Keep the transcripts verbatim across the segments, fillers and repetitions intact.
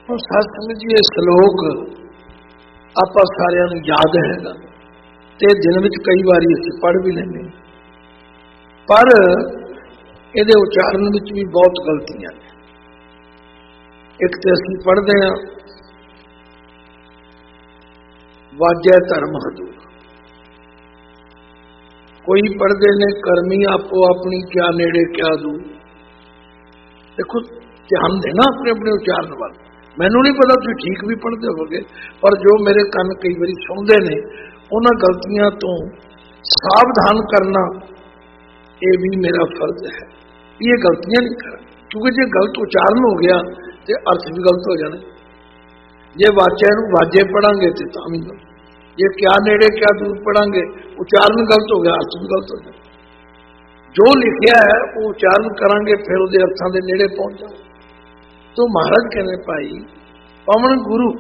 ਹੁਣ ਸਤ ਸੰਗਤ जी, ये श्लोक ਆਪਾਂ ਸਾਰਿਆਂ ਨੂੰ याद हैगा ਤੇ ਦਿਨ ਵਿੱਚ ਕਈ ਵਾਰੀ ਅਸੀਂ पढ़ भी ਲੈਂਦੇ, पर ਇਹਦੇ ਉਚਾਰਨ ਵਿੱਚ ਵੀ बहुत गलतियां ਨੇ। एक तो ਅਸੀਂ पढ़ते हैं वाजै धर्म हजूर, कोई पढ़ते ने करमी आपो अपनी क्या नेड़े क्या दूर। देखो ध्यान देना अपने अपने उच्चारण वाल। मैनू नहीं पता तुम ठीक भी पढ़ते होगे, पर जो मेरे कन कई बार सुनते हैं उन्होंने गलतियां तो सावधान करना ये भी मेरा फर्ज है। ये गलतियां नहीं करा, क्योंकि जो गलत उच्चारण हो गया तो अर्थ भी गलत हो जाने। जे वाचे वाजे पढ़ांगे तो तां भी गलत, जे क्या नेड़े क्या दूर पढ़ांगे उच्चारण गलत हो गया, अर्थ भी गलत हो जाए। जो लिखा है वो उच्चारण करांगे फिर उसके अर्थां दे नेड़े पहुंच जाओ। तो महाराज कहने भाई पवन गुरु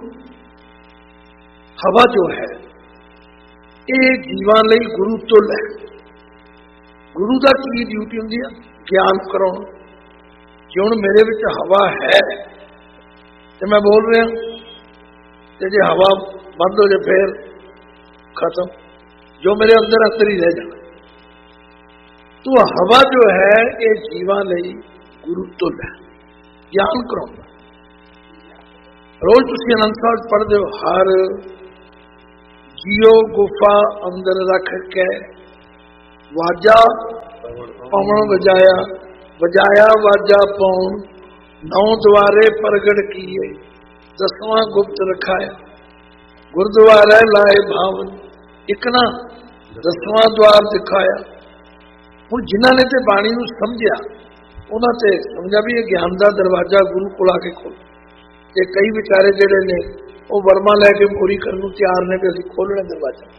हवा जो है ये जीवां लई गुरु तुल है। गुरु का की ड्यूटी होंदी है? ज्ञान कराउण। जे हुण मेरे विच हवा है तो मैं बोल रहा, तो जे हवा बंद हो जाए फिर खत्म, जो मेरे अंदर अंदर ही रह जाना। तो हवा जो है ये जीवां लई गुरु तुल है, ज्ञान कराउंदा। रोज तुसीं आनंद साहिब पढ़दे हो, हर जियो गुफा अंदर रख के वाजा पवन वजाया, वजाया वाजा पवन नौ द्वारे प्रगट किए, दसवां गुप्त रखाया गुरुद्वारे लाए भावन, एक ना दसवां द्वार दिखाया। हुण जिन्हां ने ते बाणी नूं समझिया उन्होंने समझा भी ये ज्ञान का दरवाजा गुरु को आके खोल। ते कई बेचारे जेडे ने वो वर्मा लैके पूरी करने को तैयार ने कि असीं खोलना दरवाजा।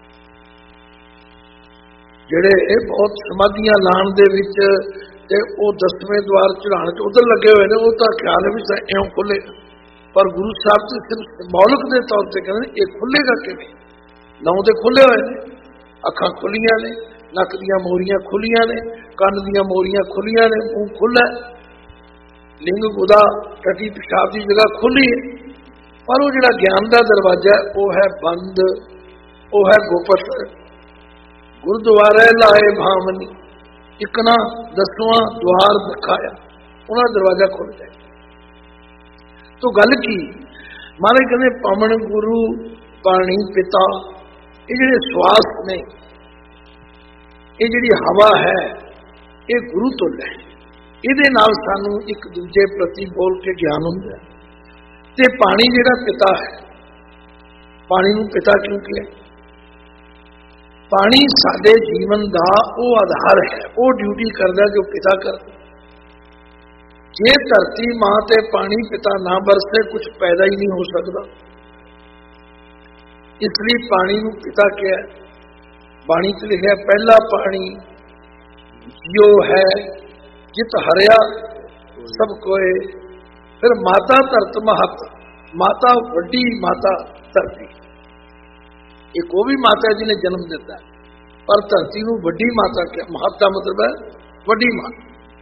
जेडे बहुत समाधियां लाण दे विच ते वो दसवें द्वार चढ़ाने च उधर लगे हुए ने, वो तो ख्याल है भी इं खुलेगा, पर गुरु साहब तो सिर्फ मौलिक के तौर पर कहते ये खुलेगा किवें। नौ तो खुले हुए ने, अखां खुलियां ने, नक दियां मोरियां खुलियां ने, कन दियां मोरियां खुलियां ने, मुंह खुला, लिंग गुदा टटी पेशाब की जगह खुली है, पर वो जिहड़ा ज्ञान का दरवाजा है वो है बंद, वो है गुप्त। गुरुद्वारे लाए भावनी, एक ना दसवां द्वार दिखाया, उन्होंने दरवाजा खुल जाए। तो गल की महाराज कहते पवन गुरु पानी पिता, ये जिहड़े श्वास ने, ये जिहड़ी हवा है ये गुरु तुल है। इहदे नाल सानू एक दूजे प्रति बोल के ज्ञान हुंदा है। ते पानी जिहड़ा पिता है, पानी नूं पिता क्यों किया? पानी साडे जीवन का वो आधार है, वो ड्यूटी करदा जो पिता करदा। जे धरती मां ते पानी पिता ना बरसे कुछ पैदा ही नहीं हो सकता, इसलिए पानी नूं पिता किया। बाणी च लिखा पहला पानी जियो है जित हरिया सब कोए, फिर माता धरत महत, माता वड्डी माता धरती। एक वो भी माता है जिन्हें जन्म दिता है, पर धरती नूं वड्डी माता क्या, महत का मतलब है वड्डी माता।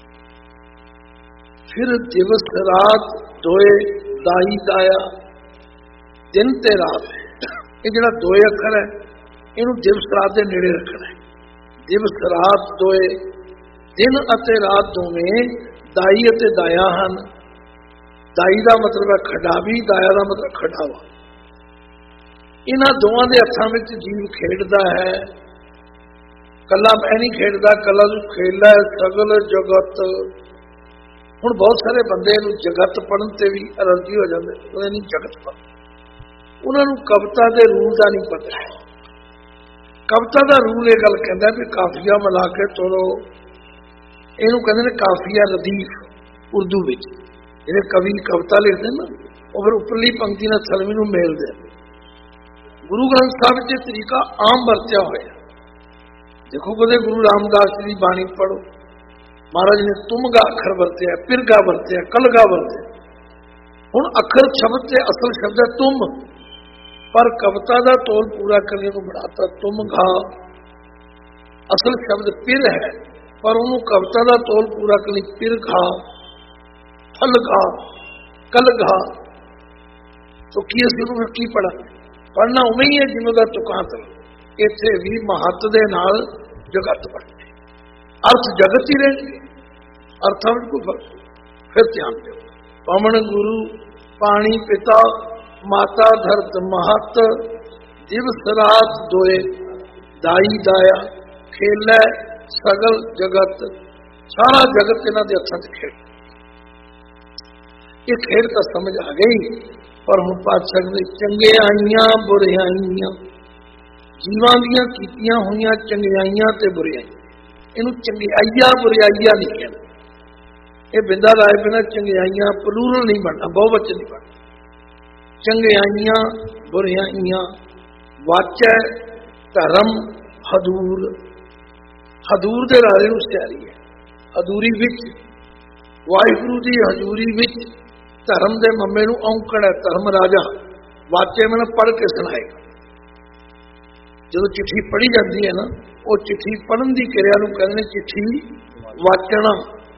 फिर दिवस रात दोए दाई दाया, दिन ते रात, ये जिहड़ा दोए अखर है इनू दिवस रात के नेड़े रखना है। दिवस रात दोए, दिन अते रात दोवें दाई अते दाया हन। दाई का मतलब है खडावी, दाया का मतलब खडावा। इन्हां दोवां दे हत्थां विच जीव खेडदा है, कला मैं नहीं खेडदा, कला तू खेलदा है सगल जगत। हुण बहुत सारे बंदे नूं जगत पढ़न ते भी एलर्जी हो जाती, उन्हें नहीं जगत पढ़, उन्होंने कविता के रूल का नहीं पता है। कविता का रूल ये गल कहता भी काफिया मिला के तुरो, इनू कहते हैं काफिया रदीफ। उर्दू विच जिहड़े कवि कविता लिखते हैं ना, वो फिर उपरली पंक्ति ने थलवी नूं मेल दे। गुरु ग्रंथ साहिब च तरीका आम वरत्या होया। देखो कदे गुरु रामदास जी की बाणी पढ़ो, महाराज ने तुमगा अखर वरत्या, पिरगा वरत्या, कलगा वरत्या। हुण अखर शब्द से असल शब्द है तुम, पर कविता का तोल पूरा करने को बढ़ाता तुम घा। असल शब्द पिर है, पर उन्होंने कविता का तोल पूरा करने पिर घा, फल घा, कल घा, तो की असीं उहनूं की पढ़ा पढ़ना उवें ही है जिवें दा तुकांत। इत्थे भी महत दे नाल जगत बनते, अर्थ जगत ही रहेंगे, अर्थां विच कोई फर्क नहीं। फिर ध्यान दो, पवन गुरु पानी पिता माता धरत महत, दिवस रात दोए दाई दाया, खेलै सगल जगत, सारा जगत इन्हां दे हत्थां च खेड। ये खेड तो समझ आ गई, पर हुण पातशाह ने चंगियाइयां बुरियाइयां, जीवां दियां कीतियां होईयां चंगियाइयां ते बुरियाइयां, इहनूं चंगियाइयां बुरियाइयां नहीं कहना। ये बिंदा राय बिना चंगियाइयां प्लूरल नहीं बनना, बहुवचन नहीं बनना। चंगियाइयां बुरियाइयां, वाचै धर्म हदूर, हदूर दे राजे नूं सियारी है। हदूरी विच वाहिगुरू दी हजूरी विच धर्म दे मम्मे नूं औंकड़ है, धर्म राजा वाचे मैंने पढ़ के सुनाएगा। जो चिट्ठी पढ़ी जाती है ना, वो चिट्ठी पढ़न की क्रिया नूं कहंदे चिट्ठी वाचना।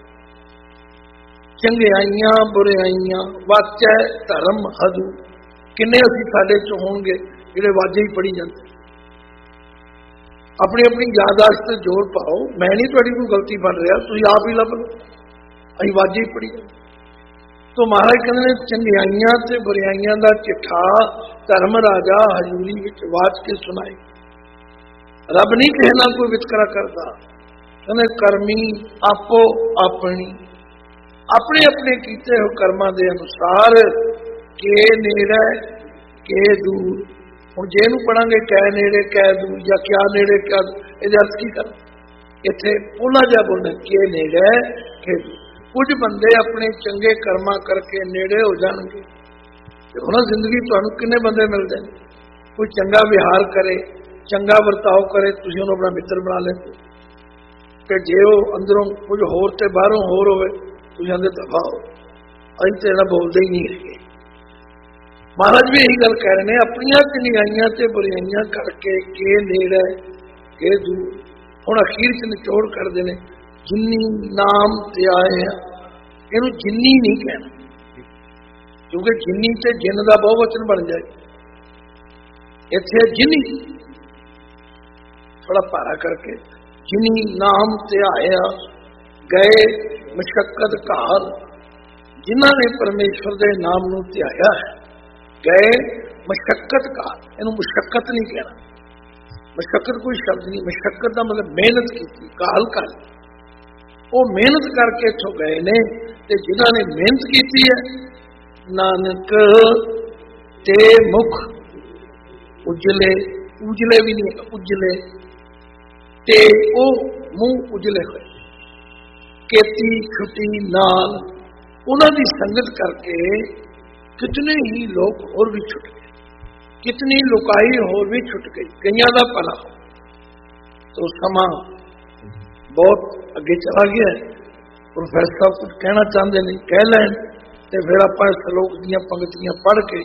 चंगियाइयां बुरियाइयां वाचै धर्म हदू, किन्ने असीं साडे च होणगे जिहड़े वाजे ही पढ़ी जाते। अपनी अपनी यादाश्त जोड़ पाओ, मैं नहीं तुहाडी कोई गलती बन रहा, तुसीं आप ही लभ लो, असीं वाजे ही पढ़ी जाते। तो महाराज कहते हैं चंगियाइयां ते बुरियाइयां दा चिट्ठा धर्म राजा हजूरी विच वाच के सुनाए। रब नहीं किसी नाल कोई वितकरा करता, कहते करमी आपो अपनी, अपने अपने कीते हो कर्मां दे अनुसार के नेड़े के दूर। हुण जे नूं पढ़ांगे कै नेड़े कै दूर या क्या नेड़े क्या दूर, इहदा अर्थ की कर इत्थे पोला जा बोलना के नेड़े के दूर। कुछ बंदे अपने चंगे कर्मा करके नेड़े हो जाएंगे। हुण जिंदगी तुहानूं किन्ने बंदे मिलते हैं, कोई चंगा विहार करे चंगा बर्ताव करे, तुसीं उहनूं अपना मित्र बना लेंदे, ते जे वो अंदरों कुछ होर ते बाहरों होर होवे तुसीं आंदे दफा हो, असीं ते इहदा बोलदे ही नहीं है। महाराज भी यही गल कह रहे हैं, अपनियां चंगियाइयां ते बुरियाइयां करके के नेड़े के दूर। हुण अखीर च निचोड़ करदे ने जिन्नी नाम ते आए हैं, इहनूं जिन्नी नहीं कहना, क्योंकि जिन्नी ते जिन का बहुवचन बन जाए। इत्थे जिन्नी थोड़ा भारा करके जिन्नी नाम ते आया गए मुशक्कत घार, जिन्हां ने परमेश्वर के नाम नूं ध्याया है गए मुशक्कत घार। इहनूं मुशक्कत नहीं कहना, मुशक्कत कोई शब्द नहीं, मुशक्कत का मतलब मेहनत की काल कर, वो मेहनत करके इथों गए ने। ते जिन्हां ने मेहनत की है नानक ते मुख उजले, उजले भी नहीं उजले, ते वो मुंह उजले हुए। केती छुट्टी नाल उन्हां दी संगत करके कितने ही लोग होर भी छुट गए, कितनी लुकाई होर भी छुट गई, कईयां दा भला। तो समा बहुत अगे चला गया है। प्रोफेसर साहब कुछ कहना चाहते नहीं, कह लैन, ते फिर आपां श्लोक दीयां पंक्तियां पढ़ के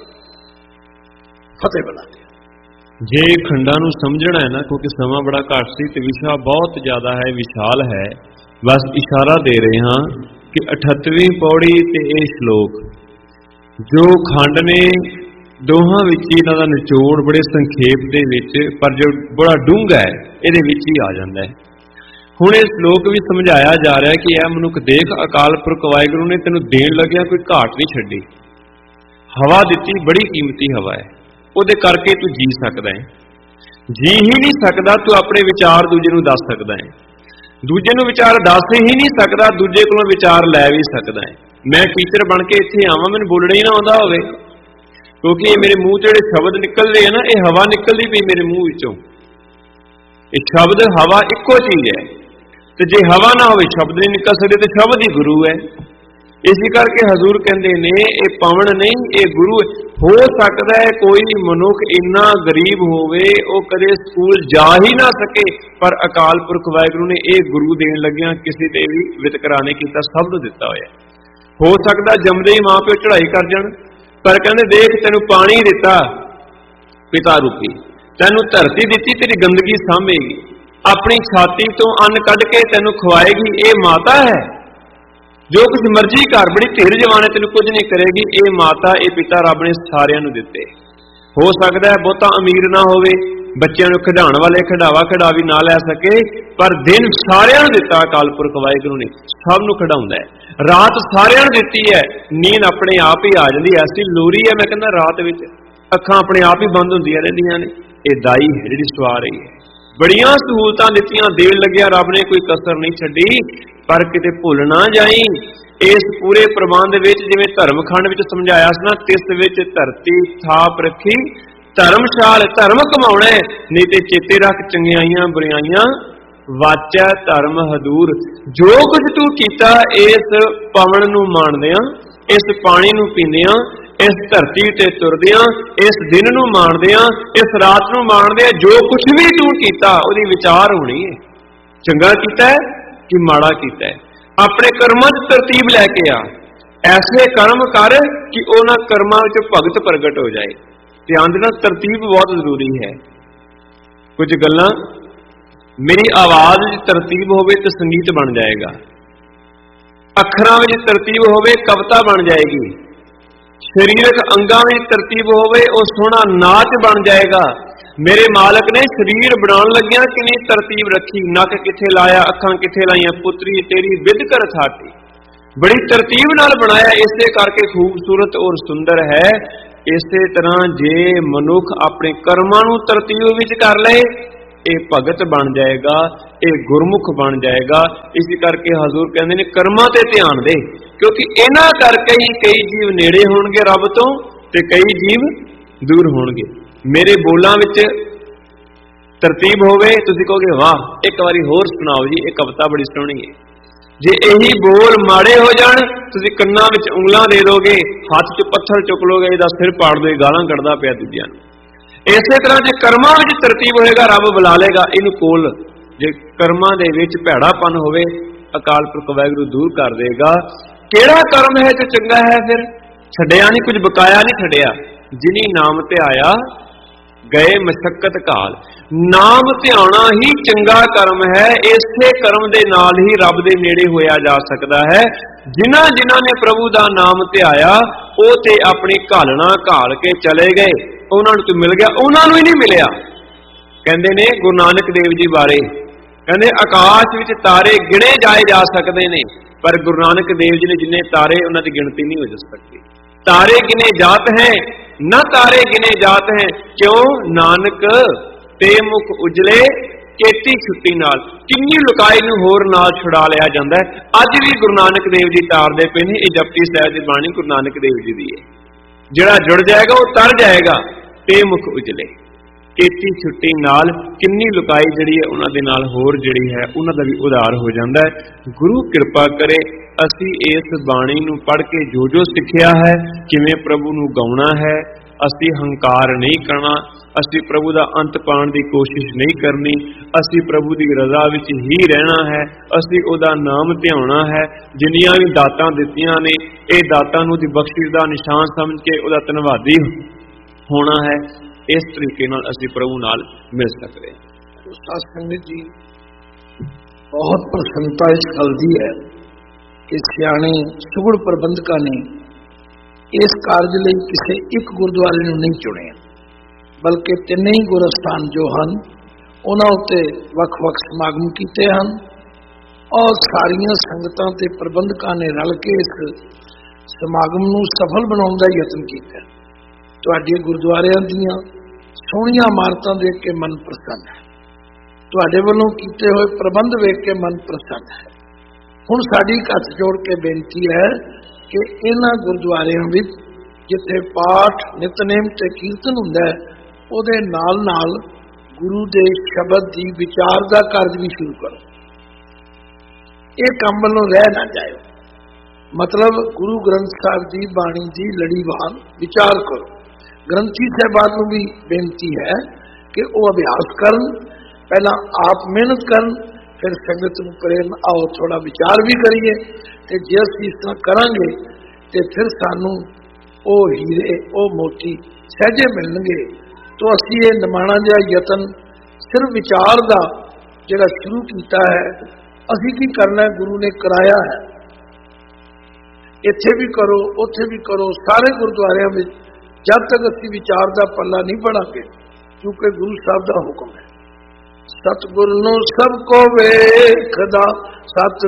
फतेह बना दिया। जे खंडा नूं समझना है ना, क्योंकि समा बड़ा घट सी ते विशा बहुत ज्यादा है, विशाल है, बस इशारा दे रहे हाँ कि अठत्तवीं पौड़ी ते ये श्लोक जो खंड ने दोहां विच इन्हां दा निचोड़ बड़े संखेप दे विच, पर जो बड़ा डूंघा है इहदे विच ही आ जांदा है। हुण इह श्लोक भी समझाया जा रहा है कि यह मनुख देख, अकाल पुरख वाहिगुरू ने तैनूं देण लग्या कोई घाट नहीं छड्डी। हवा दित्ती, बड़ी कीमती हवा है, ਉਹਦੇ करके तू जी सकदा है। जी ही नहीं सकदा तू अपने विचार दूजे नूं दस सकदा है, दूजे नूं विचार दस ही नहीं सकदा, दूजे कोलों विचार लै भी सकदा है। मैं टीचर बन के इत्थे आवां, मैनूं बोलना ही ना आउंदा होवे, क्योंकि मेरे मूँह च जिहड़े शब्द निकल रहे हैं ना, ये हवा निकलदी पई मेरे मूँह विचों। ये शब्द हवा इक्को चीज है, तो जे हवा ना होवे शब्द नहीं निकल सकदे, तो शब्द ही गुरु है। इसी करके हजूर कहते ने ये पवन नहीं, ये गुरु है। हो सकता है कोई मनुख इन्ना गरीब होवे वो कदे स्कूल जा ही ना सके, पर अकाल पुरख वाहिगुरू ने एक गुरु देन लग्या किसी ते भी वितकरा नहीं कीता, सब नूं दिता होया। हो सकता जमदे ही मां प्यो चढ़ाई कर जाण, पर कहंदे देख तैनूं पानी दिता पिता रूपी, तैनूं धरती दिती तेरी गंदगी सांभेगी, अपनी छाती तो अन्न कढ के तैनूं खवाएगी, ये माता है। जो कुछ मर्जी कर, बड़ी धीर जवान है, तेन कुछ नहीं करेगी। ये माता ये पिता रब ने सारिਆਂ ਨੂੰ ਦਿੱਤੇ। हो सकता है बहुता अमीर ना होवे, बच्चों ਨੂੰ खिडाण वाले खिडावा खिडावी ना लै सके, पर दिन सारिਆਂ ਨੂੰ ਦਿੱਤਾ अकाल पुरख वाहिगुरू ने, सब ਨੂੰ खिडाउंदा है। रात सारिਆਂ ਨੂੰ ਦਿੱਤੀ है, नींद अपने आप ही आ जाती है। ऐसी लोरी है, मैं कहना रात विच अखां अपने आप ही बंद होंदियां रहंदियां ने। ये दाई है जिहड़ी सवा रही है। बड़ियां सहूलतां दित्तियां, देण लग्गिया रब ने कोई कसर नहीं छड्डी। पर किते भुल ना जाई, इस पूरे प्रबंध विच जिवें धर्मखंड विच समझाया सी ना, तिस विच धरती थाप रखी धर्मशाल, धर्म कमाउणा है, नहीं ते चेते रख चंगियाइयां बुरियाइयां वाचा धर्म हदूर। जो कुछ तू कीता इस पवन नूं माणदियां, इस पानी नूं पींदियां, इस धरती ते तुरदियां, इस दिन नूं माणदियां, इस रात नूं माणदियां, जो कुछ भी तू कीता उहदी विचार होनी है, चंगा कीता है कि माड़ा कीता है। अपने कर्मां च तरतीब लैके आ, ऐसे कर्म कर कि उन्हां कर्मां विच भगत प्रगट हो जाए। ध्यान देना, तरतीब बहुत जरूरी है। कुछ गल्लां मेरी आवाज विच तरतीब होवे तो संगीत बन जाएगा, अखरां विच तरतीब होवे कविता बन जाएगी, शरीरक अंगां विच तरतीब होवे वो सोहना नाच बन जाएगा। मेरे मालक ने शरीर बनाउण लग्गियां किन्नी तरतीब रखी, नक किथे लाया, अखां किथे लाइयां, पुत्री तेरी विद कर छाटी, बड़ी तरतीब नाल बनाया। इसे करके खूबसूरत और सुंदर है। इसे तरह जे मनुख अपने कर्मां नूं तरतीब विच कर ले, ये भगत बन जाएगा, ये गुरमुख बन जाएगा। इसी करके हजूर कहते ने कर्मां ते ध्यान दे, क्योंकि इन्हां करके ही कई जीव नेड़े होणगे रब तो, ते कई जीव दूर होणगे। मेरे बोलां विच तरतीब होवे, तुसीं कहोगे वाह, एक बारी होर सुणाओ जी, ये कविता बड़ी सोहणी है। जे यही बोल माड़े हो जाण, तुसीं कन्नां विच उंगलां दे दोगे, हत्थ च पत्थर चुक लोगे, इहदा सिर पाड़ दोगे, गालां कढदा पिया दूजिआं नूं। इसे तरह जे कर्मां विच तरतीब होएगा, रब बुला लेगा इहनूं कोल। जे कर्मां दे विच भैड़ापन होवे, अकाल पुरख वाहिगुरू दूर कर देगा। किहड़ा कर्म है जो चंगा है? फिर छड्डिया नहीं, कुछ बकाया नहीं छड्डिया। जिनी नाम ध्याया गए मशक्कत काल, नाम ध्याना ही चंगा कर्म है। इसे कर्म दे नाल ही रब दे नेड़े होया जा सकता है। जिन्हां जिन्हां ने प्रभु दा नाम ध्याया, वो ते अपनी घालना घाल के चले गए, उन्हां नूं मिल गया, उन्हां नूं ही नहीं मिलिया। कहंदे ने गुरु नानक देव जी बारे, कहंदे आकाश विच तारे गिणे जाए जा सकते ने, पर गुरु नानक देव जी ने जिन्ने तारे उन्हां दी गिणती नहीं हो सकती। तारे गिने जात हैं न तारे गिने जात हैं, क्यों? नानक ते मुख उजले केती छुट्टी नाल, किन्नी लुकाई नूं होर नाल छुड़ा लिया जांदा है। अज भी गुरु नानक देव जी तारदे पे ने, ये जपजी साहिब दी बाणी गुरु नानक देव जी दी है। जिहड़ा जुड़ जाएगा वो तर जाएगा। ते मुख उजले केती छुट्टी नाल, किन्नी लुकाई जिहड़ी है उन्हां दे नाल होर जिहड़ी है उन्हां दा भी उधार हो जांदा है। गुरु किरपा करे असी इस बाणी नूं पढ़ के जो जो सिक्ख्या है, किवें प्रभु नूं गाउणा है, असी हंकार नहीं करना, असी प्रभु दा अंत पाण दी कोशिश नहीं करनी, असी प्रभु दी रज़ा विच ही रहना है, असी उहदा नाम ध्याउणा है। जिन्नियां भी दातां दित्तियां ने, इह दातां नूं दी बख्शिश दा निशान समझ के उहदा धन्नवादी होना है। इस तरीके नाल असी प्रभु नाल मिल सकते हैं। साध संगत जी, बहुत प्रसन्नता इस गल दी है कि सियाणे सुगड़ प्रबंधकां ने इस कारज लई किसी एक गुरुद्वारे नूं नहीं चुणिया, बल्कि तिन्ने ही गुरस्थान जो हैं उन्हां उत्ते वख-वख समागम कीते हैं और सारियां संगतां ते प्रबंधकां ने रल के इस समागम नूं सफल बनाउण दा यतन कीता। तुहाडे गुरुद्वारियां दीयां सोहणियां इमारतां देख के मन प्रसन्न है, तुहाडे वल्लों कीते होए प्रबंध वेख के मन प्रसन्न है। हुण साडी हत्थ जोड़ के बेनती है कि इन्हां गुरुद्वारियां विच जिथे पाठ नितनेम ते कीर्तन हुंदा है, उहदे नाल नाल गुरु दे शब्द दी विचार दा कार्ज भी शुरू करो। ये काम वल्लों रह ना जाओ, मतलब गुरु ग्रंथ साहिब दी बाणी दी लड़ीवार विचार करो। ग्रंथी साहिबान नूं भी बेनती है कि वो अभ्यास करन, पहला आप मेहनत करन, फिर संगत नूं प्रेरण, आओ थोड़ा विचार भी करिए, ते जे असीं इस तरह करांगे ते फिर सानूं ओ हीरे ओ मोती सहजे मिलणगे। तो असीं ये निमाणा जिहा यतन सिर्फ विचार दा जिहड़ा शुरू कीता है, असीं की करना है, गुरु ने कराया है। ਇੱਥੇ ਵੀ ਕਰੋ, ਉੱਥੇ ਵੀ ਕਰੋ, ਸਾਰੇ ਗੁਰਦੁਆਰਿਆਂ ਵਿੱਚ, ਜਦ ਤੱਕ ਅਸੀਂ ਵਿਚਾਰ ਦਾ ਪੱਲਾ ਨਹੀਂ ਪੜਾਂਗੇ, ਕਿਉਂਕਿ ਗੁਰੂ ਸਾਹਿਬ ਦਾ ਹੁਕਮ ਹੈ। ਸਤਿਗੁਰ ਨੂੰ ਸਭ ਕੋ ਵੇਖਦਾ, ਸਤ